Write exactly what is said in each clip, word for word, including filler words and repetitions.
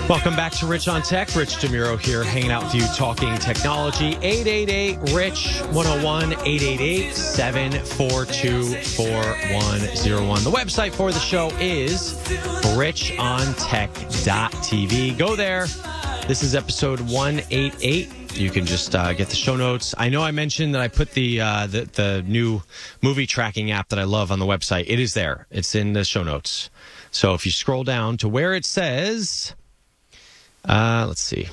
Welcome back to Rich on Tech. Rich DeMuro here, hanging out with you, talking technology. eight eight eight, R I C H, one oh one, eight eight eight, seven four two, four one oh one. The website for the show is rich on tech dot t v. Go there. This is episode one eighty-eight. You can just uh, get the show notes. I know I mentioned that I put the, uh, the the new movie tracking app that I love on the website. It is there. It's in the show notes. So if you scroll down to where it says... Uh, let's see,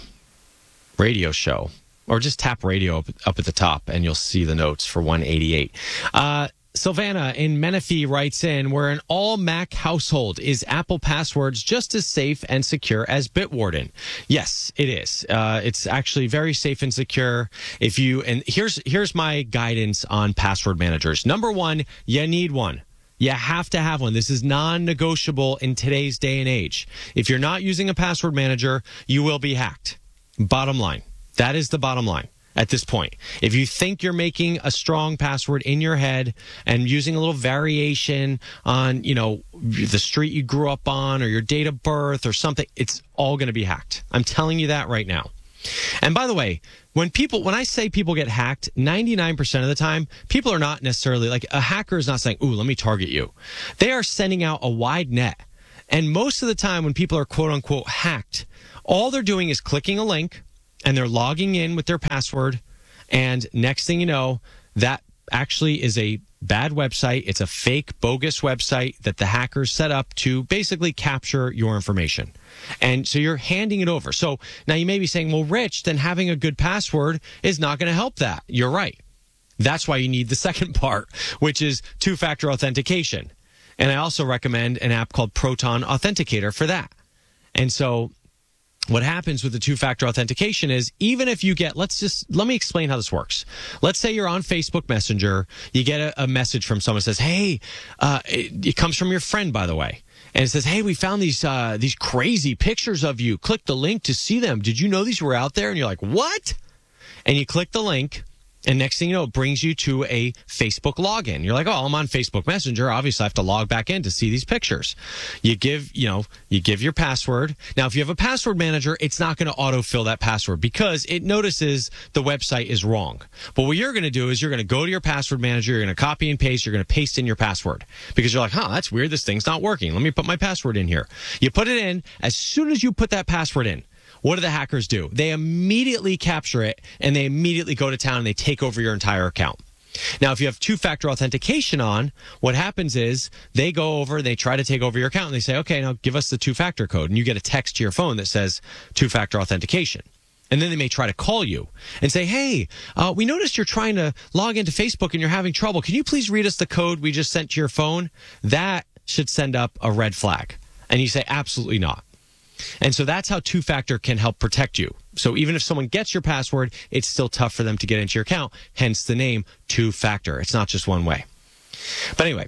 radio show, or just tap radio up, up at the top and you'll see the notes for one eighty-eight. Uh, Sylvana in Menifee writes in, we're an all Mac household. Is Apple Passwords just as safe and secure as Bitwarden? Yes, it is. Uh, it's actually very safe and secure. If you, and here's, here's my guidance on password managers. Number one, you need one. You have to have one. This is non-negotiable in today's day and age. If you're not using a password manager, you will be hacked. Bottom line. That is the bottom line at this point. If you think you're making a strong password in your head and using a little variation on, you know, the street you grew up on or your date of birth or something, it's all going to be hacked. I'm telling you that right now. And by the way, when people, when I say people get hacked, ninety-nine percent of the time, people are not necessarily like a hacker is not saying, ooh, let me target you. They are sending out a wide net. And most of the time when people are quote unquote hacked, all they're doing is clicking a link and they're logging in with their password. And next thing you know, that actually is a bad website. It's a fake, bogus website that the hackers set up to basically capture your information. And so you're handing it over. So now you may be saying, well, Rich, then having a good password is not going to help that. You're right. That's why you need the second part, which is two-factor authentication. And I also recommend an app called Proton Authenticator for that. And so what happens with the two-factor authentication is even if you get, let's just, let me explain how this works. Let's say you're on Facebook Messenger, you get a, a message from someone that says, hey, uh, it, it comes from your friend, by the way. And it says, hey, we found these uh, these crazy pictures of you. Click the link to see them. Did you know these were out there? And you're like, what? And you click the link. And next thing you know, it brings you to a Facebook login. You're like, oh, I'm on Facebook Messenger. Obviously, I have to log back in to see these pictures. You give, you know, you give your password. Now, if you have a password manager, it's not going to autofill that password because it notices the website is wrong. But what you're going to do is you're going to go to your password manager. You're going to copy and paste. You're going to paste in your password because you're like, huh, that's weird. This thing's not working. Let me put my password in here. You put it in. As soon as you put that password in, what do the hackers do? They immediately capture it, and they immediately go to town, and they take over your entire account. Now, if you have two-factor authentication on, what happens is they go over, they try to take over your account, and they say, okay, now give us the two-factor code. And you get a text to your phone that says two-factor authentication. And then they may try to call you and say, hey, uh, we noticed you're trying to log into Facebook and you're having trouble. Can you please read us the code we just sent to your phone? That should send up a red flag. And you say, absolutely not. And so that's how two-factor can help protect you. So even if someone gets your password, it's still tough for them to get into your account, hence the name two-factor. It's not just one way. But anyway,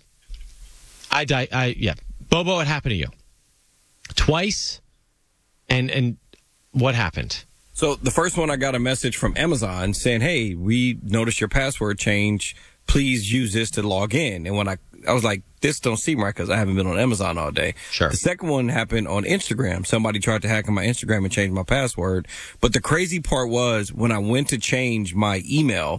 I, I, I yeah, Bobo, it happened to you twice. And, and what happened? So the first one, I got a message from Amazon saying, hey, we noticed your password change. Please use this to log in. And when I, I was like, this don't seem right because I haven't been on Amazon all day. Sure. The second one happened on Instagram. Somebody tried to hack on my Instagram and change my password. But the crazy part was when I went to change my email,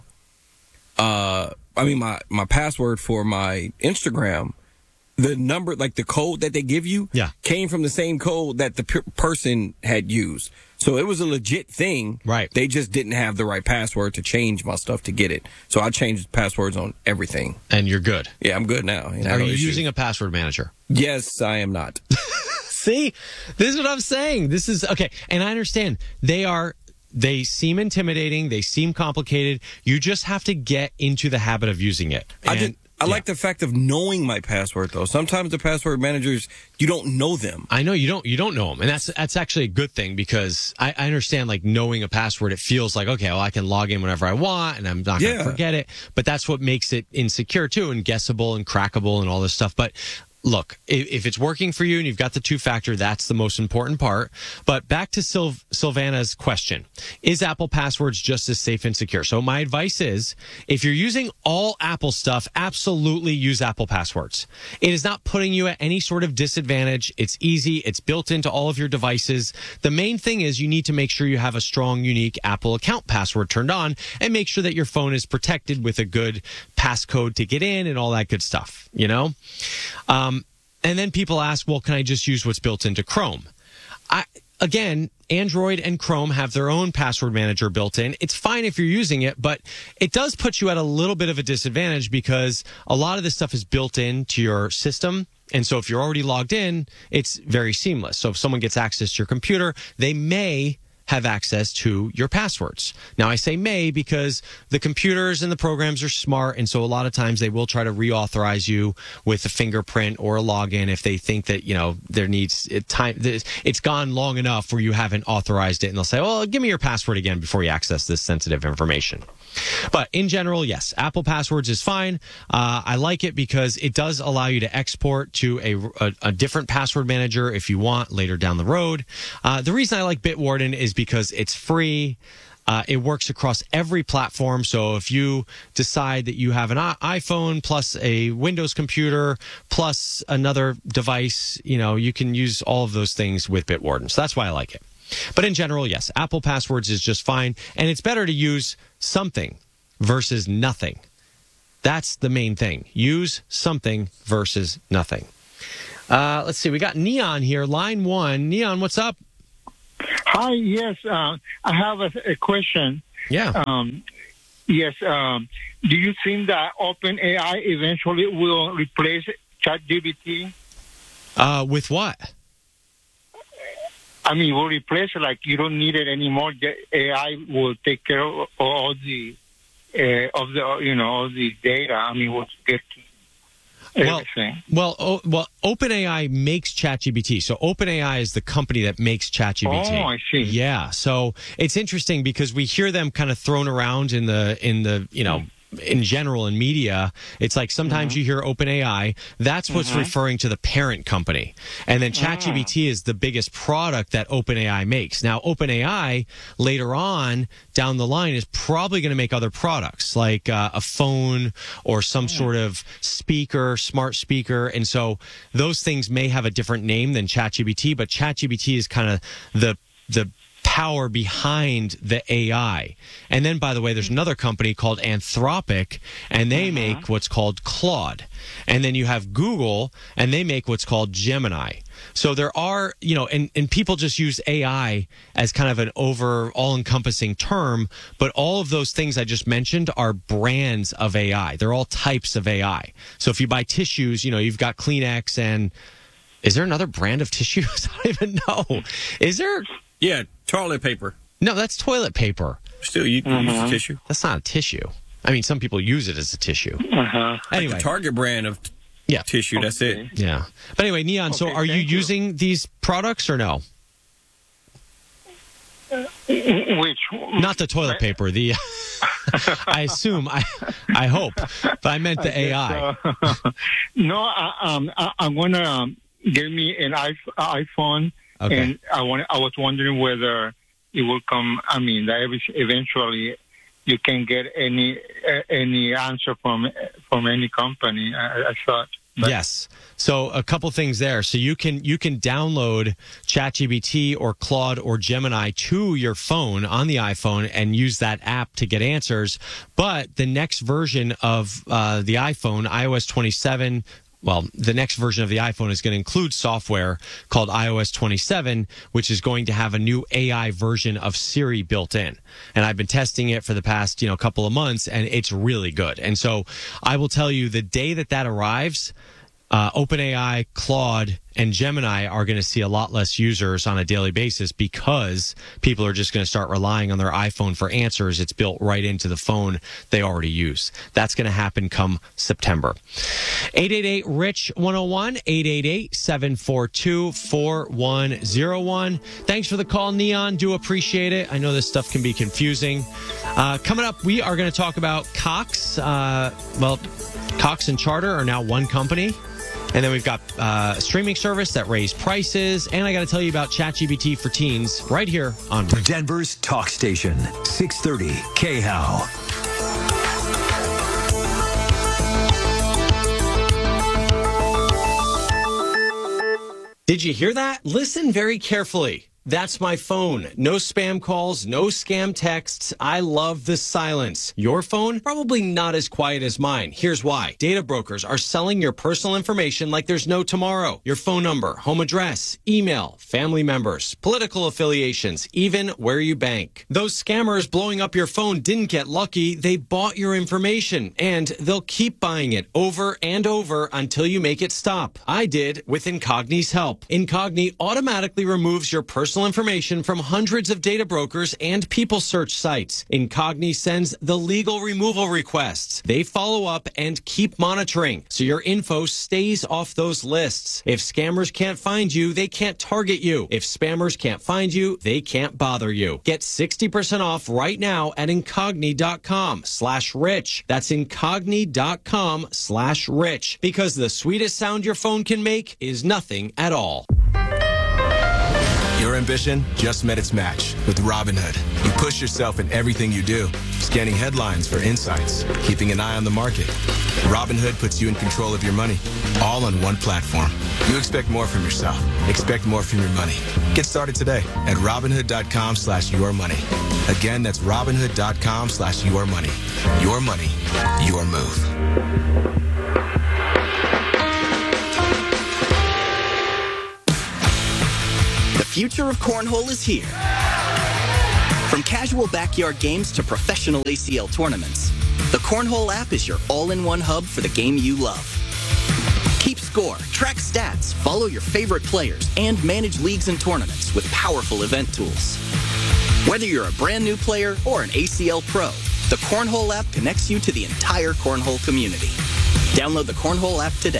uh, I mean, my, my password for my Instagram, the number, like the code that they give you, yeah, came from the same code that the p- person had used. So it was a legit thing. Right. They just didn't have the right password to change my stuff to get it. So I changed passwords on everything. And you're good. Yeah, I'm good now. You know, Are no you issue. using a password manager? Yes, I am not. See, this is what I'm saying. This is okay. And I understand they are, they seem intimidating. They seem complicated. You just have to get into the habit of using it. And, I did. I yeah. like the fact of knowing my password, though. Sometimes the password managers, you don't know them. I know you don't. You don't know them, and that's that's actually a good thing because I, I understand. Like knowing a password, it feels like okay, well, I can log in whenever I want, and I'm not going to Yeah. forget it. But that's what makes it insecure too, and guessable, and crackable, and all this stuff. But look, if, if it's working for you and you've got the two-factor, that's the most important part. But back to Sil- Silvana's question, is Apple Passwords just as safe and secure? So my advice is, if you're using all Apple stuff, absolutely use Apple Passwords. It is not putting you at any sort of disadvantage. It's easy. It's built into all of your devices. The main thing is you need to make sure you have a strong, unique Apple account password turned on and make sure that your phone is protected with a good passcode to get in and all that good stuff, you know? Um, and then people ask, well, can I just use what's built into Chrome? I, again, Android and Chrome have their own password manager built in. It's fine if you're using it, but it does put you at a little bit of a disadvantage because a lot of this stuff is built into your system. And so if you're already logged in, it's very seamless. So if someone gets access to your computer, they may have access to your passwords. Now, I say may because the computers and the programs are smart, and so a lot of times they will try to reauthorize you with a fingerprint or a login if they think that, you know, there needs it time. It's gone long enough where you haven't authorized it, and they'll say, well, give me your password again before you access this sensitive information. But in general, yes, Apple Passwords is fine. Uh, I like it because it does allow you to export to a, a, a different password manager if you want later down the road. Uh, the reason I like Bitwarden is because it's free. Uh, it works across every platform. So if you decide that you have an iPhone plus a Windows computer plus another device, you know, you can use all of those things with Bitwarden. So that's why I like it. But in general, yes, Apple Passwords is just fine. And it's better to use something versus nothing. That's the main thing. Use something versus nothing. Uh, let's see. We got Neon here. Line one. Neon, what's up? Hi, yes. Uh, I have a, a question. Yeah. Um, yes. Um, do you think that OpenAI eventually will replace ChatGPT? Uh, with what? I mean, will replace it, like you don't need it anymore. The A I will take care of all the uh, of the you know all the data. I mean, will get everything. Well, well, oh, well, OpenAI makes ChatGPT. So OpenAI is the company that makes ChatGPT. Oh, I see. Yeah. So it's interesting because we hear them kind of thrown around in the in the you know. in general in media. It's like sometimes mm-hmm. you hear OpenAI, that's what's mm-hmm. referring to the parent company. And then ChatGPT mm. is the biggest product that OpenAI makes. Now, OpenAI later on down the line is probably going to make other products like uh, a phone or some mm. sort of speaker, smart speaker. And so those things may have a different name than ChatGPT, but ChatGPT is kind of the the power behind the A I. And then, by the way, there's another company called Anthropic, and they uh-huh. make what's called Claude. And then you have Google, and they make what's called Gemini. So there are, you know, and, and people just use A I as kind of an over all-encompassing term, but all of those things I just mentioned are brands of A I. They're all types of A I. So if you buy tissues, you know, you've got Kleenex, and is there another brand of tissues? I don't even know. Is there... Yeah, toilet paper. No, that's toilet paper. Still, you can uh-huh. use tissue. That's not a tissue. I mean, some people use it as a tissue. Uh-huh. Anyway. Like the Target brand of t- yeah. tissue, okay. that's it. Yeah. But anyway, Neon, okay, so are you, you using these products or no? Uh, which? Not the toilet paper. The I assume, I I hope, but I meant the I A I. Uh, no, I, um, I, I'm going to um, give me an iPhone. Okay. And I want, I was wondering whether it will come. I mean, that eventually you can get any uh, any answer from from any company. I, I thought. But. Yes. So a couple things there. So you can you can download ChatGPT or Claude or Gemini to your phone on the iPhone and use that app to get answers. But the next version of uh, the iPhone, i O S twenty-seven. Well, the next version of the iPhone is going to include software called i O S twenty-seven, which is going to have a new A I version of Siri built in. And I've been testing it for the past, you know, couple of months, and it's really good. And so I will tell you, the day that that arrives, uh, OpenAI, Claude, and Gemini are going to see a lot less users on a daily basis because people are just going to start relying on their iPhone for answers. It's built right into the phone they already use. That's going to happen come September. eight eight eight, R I C H one oh one, eight eight eight, seven four two, four one oh one. Thanks for the call, Neon. Do appreciate it. I know this stuff can be confusing. Uh, coming up, we are going to talk about Cox. Uh, well, Cox and Charter are now one company. And then we've got uh, a streaming service that raised prices. And I got to tell you about ChatGPT for teens right here on Denver's Talk Station, six thirty K H O W. Did you hear that? Listen very carefully. That's my phone. No spam calls, no scam texts. I love the silence. Your phone? Probably not as quiet as mine. Here's why. Data brokers are selling your personal information like there's no tomorrow. Your phone number, home address, email, family members, political affiliations, even where you bank. Those scammers blowing up your phone didn't get lucky. They bought your information, and they'll keep buying it over and over until you make it stop. I did with Incogni's help. Incogni automatically removes your personal information from hundreds of data brokers and people search sites. Incogni sends the legal removal requests. They follow up and keep monitoring, so your info stays off those lists. If scammers can't find you, they can't target you. If spammers can't find you, they can't bother you. Get sixty percent off right now at incogni.com slash rich. That's incogni.com slash rich. Because the sweetest sound your phone can make is nothing at all. Your ambition just met its match with Robinhood. You push yourself in everything you do, scanning headlines for insights, keeping an eye on the market. Robinhood puts you in control of your money, all on one platform. You expect more from yourself. Expect more from your money. Get started today at Robinhood.com slash your money. Again, that's Robinhood.com slash your money. Your money, your move. The future of cornhole is here. From casual backyard games to professional A C L tournaments, the Cornhole app is your all-in-one hub for the game you love. Keep score, track stats, follow your favorite players, and manage leagues and tournaments with powerful event tools. Whether you're a brand new player or an A C L pro, the Cornhole app connects you to the entire cornhole community. Download the Cornhole app today.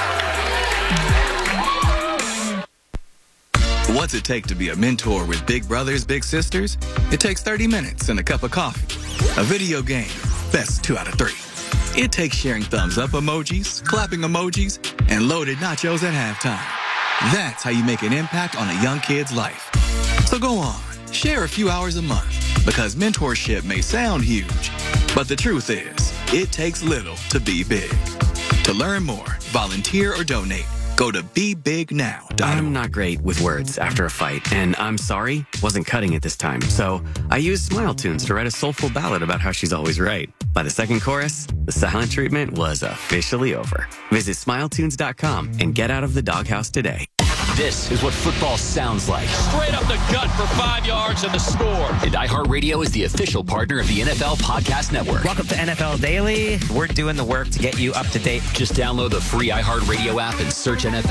What's it take to be a mentor with big brothers, big sisters? It takes thirty minutes and a cup of coffee. A video game, best two out of three. It takes sharing thumbs up emojis, clapping emojis, and loaded nachos at halftime. That's how you make an impact on a young kid's life. So go on, share a few hours a month, because mentorship may sound huge, but the truth is, it takes little to be big. To learn more, volunteer, or donate, go to be big now dot org. I'm not great with words after a fight, and I'm sorry wasn't cutting it this time. So I used Smile Tunes to write a soulful ballad about how she's always right. By the second chorus, the silent treatment was officially over. Visit smile tunes dot com and get out of the doghouse today. This is what football sounds like. Straight up the gut for five yards and the score. And iHeartRadio is the official partner of the N F L Podcast Network. Welcome to N F L Daily. We're doing the work to get you up to date. Just download the free iHeartRadio app and search N F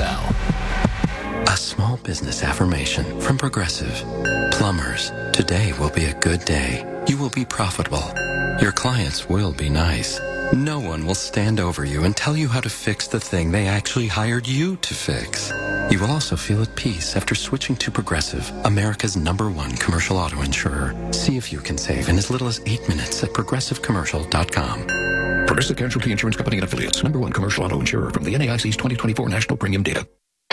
L. A small business affirmation from Progressive. Plumbers, today will be a good day. You will be profitable. Your clients will be nice. No one will stand over you and tell you how to fix the thing they actually hired you to fix. You will also feel at peace after switching to Progressive, America's number one commercial auto insurer. See if you can save in as little as eight minutes at progressive commercial dot com. Progressive Casualty Insurance Company and Affiliates, number one commercial auto insurer from the N A I C's twenty twenty-four National Premium Data.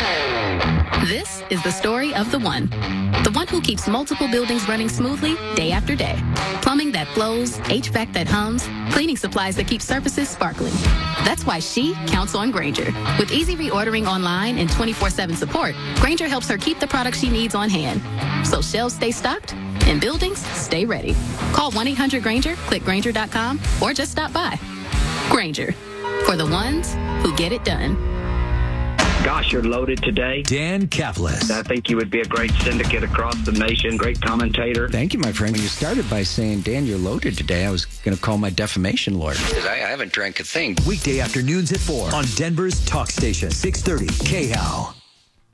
This is the story of the one. The one who keeps multiple buildings running smoothly day after day. Plumbing that flows, H V A C that hums, cleaning supplies that keep surfaces sparkling. That's why she counts on Grainger. With easy reordering online and twenty-four seven support, Grainger helps her keep the products she needs on hand. So shelves stay stocked and buildings stay ready. Call one eight hundred Grainger, click Grainger dot com, or just stop by. Grainger, for the ones who get it done. Gosh, you're loaded today. Dan Kaplis. I think you would be a great syndicate across the nation, great commentator. Thank you, my friend. When you started by saying, Dan, you're loaded today, I was going to call my defamation lawyer. Because I, I haven't drank a thing. Weekday afternoons at four on Denver's Talk Station, six thirty K H O W.